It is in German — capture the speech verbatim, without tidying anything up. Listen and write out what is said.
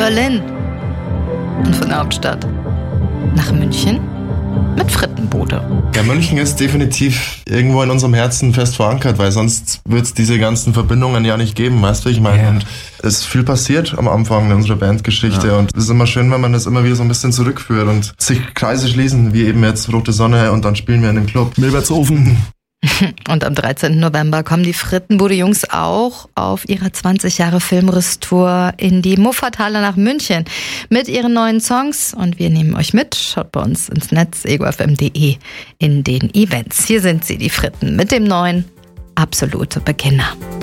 Berlin. Und von der Hauptstadt nach München mit Frittenbude. Ja, München ist definitiv irgendwo in unserem Herzen fest verankert, weil sonst wird es diese ganzen Verbindungen ja nicht geben, weißt du, ich meine. Yeah. Und es ist viel passiert am Anfang in unserer Bandgeschichte ja. Und es ist immer schön, wenn man das immer wieder so ein bisschen zurückführt und sich Kreise schließen, wie eben jetzt Rote Sonne und dann spielen wir in dem Club Milbertsofen. Und am dreizehnten November kommen die Frittenbude-Jungs auch auf ihrer zwanzig Jahre Filmriss-Tour in die Muffathalle nach München mit ihren neuen Songs. Und wir nehmen euch mit. Schaut bei uns ins Netz, ego f m punkt d e, in den Events. Hier sind sie, die Fritten, mit dem neuen Absolute Beginner.